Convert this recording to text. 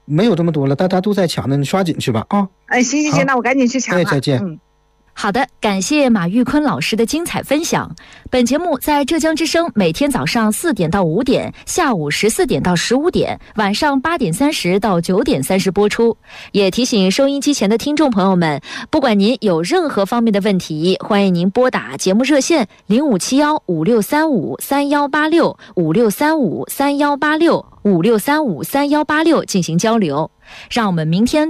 没有这么多了，大家都在抢呢，你刷紧去吧啊！ 哎，行，那我赶紧去抢了。 再见。 好的，感谢马玉坤老师的精彩分享。本节目在浙江之声每天早上4点到5点，下午14点到15点，晚上8点30到9点30播出。也提醒收音机前的听众朋友们，不管您有任何方面的问题，欢迎您拨打节目热线0571563531865635318656353186进行交流。让我们明天